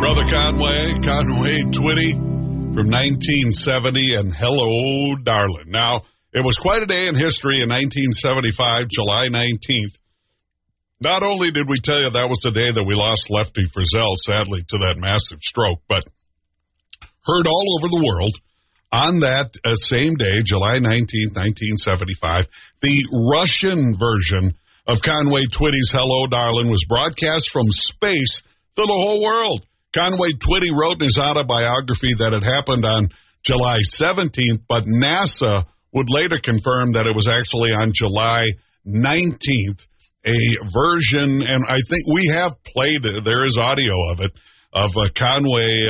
Brother Conway Twitty from 1970, and Hello, Darling. Now, it was quite a day in history in 1975, July 19th. Not only did we tell you that was the day that we lost Lefty Frizzell, sadly, to that massive stroke, but heard all over the world on that same day, July 19th, 1975, the Russian version of Conway Twitty's Hello, Darling was broadcast from space to the whole world. Conway Twitty wrote in his autobiography that it happened on July 17th, but NASA would later confirm that it was actually on July 19th, a version, and I think we have played it, there is audio of it, of Conway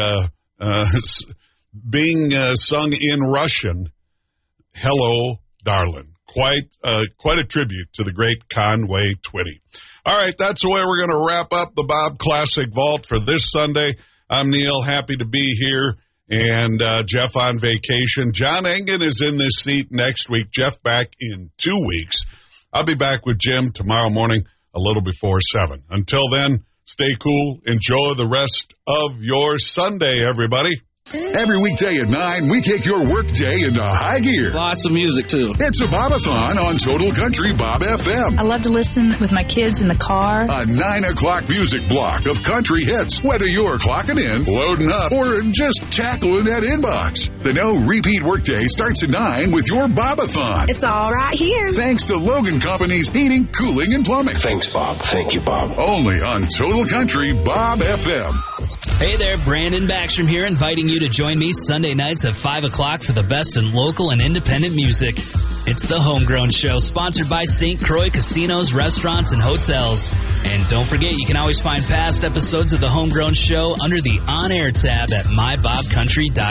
being sung in Russian, Hello, Darling. Quite a tribute to the great Conway Twitty. All right, that's the way we're going to wrap up the Bob Classic Vault for this Sunday. I'm Neil, happy to be here, and Jeff on vacation. John Engen is in this seat next week. Jeff back in 2 weeks. I'll be back with Jim tomorrow morning a little before 7. Until then, stay cool. Enjoy the rest of your Sunday, everybody. Every weekday at 9, we take your workday into high gear. Lots of music, too. It's a Bob-a-thon on Total Country Bob FM. I love to listen with my kids in the car. A 9 o'clock music block of country hits, whether you're clocking in, loading up, or just tackling that inbox. The no repeat workday starts at 9 with your Bob-a-thon. It's all right here. Thanks to Logan Company's heating, cooling, and plumbing. Thanks, Bob. Thank you, Bob. Only on Total Country Bob FM. Hey there, Brandon Backstrom here, inviting you to join me Sunday nights at 5 o'clock for the best in local and independent music. It's the Homegrown Show, sponsored by St. Croix Casinos, Restaurants, and Hotels. And don't forget, you can always find past episodes of the Homegrown Show under the On Air tab at mybobcountry.com.